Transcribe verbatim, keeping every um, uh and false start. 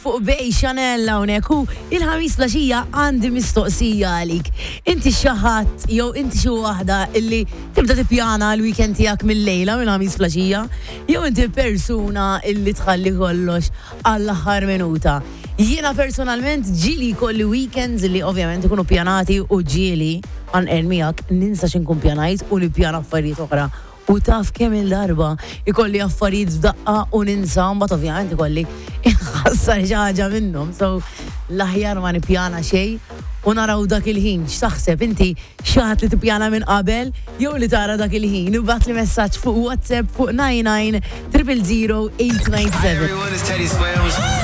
fuq bej Chanel hawnhekk u il-ħamis flaxija għandi mistoqsija għalik. Inti xaħat jew inti xi waħda illi tibda tippjana l-weekend tiegħek mill-lejla mill-ħamis flaxija, jew inti persuna illi tħalli kollox għall-aħħar minuta. Jiena personalment ġili kolli weekends illi ovvjament ikunu pjanati u ġili għan ermijak ninsa xinkun pjanajt u li pjana affarijiet oħra. U taf kemm il-darba ikolli affarijiet f'daqqa u ninsa, mbagħad ovvjament ikolli inħassar xi ħaġa minnhom. So l-aħjar ma nippjana xejn u naraw dak il-ħin. X'taħseb inti xaħat li tippjana minn qabel jew li tara dak il-ħin u bat li messaġġ fuq WhatsApp fuq nine nine zero zero zero eight nine seven.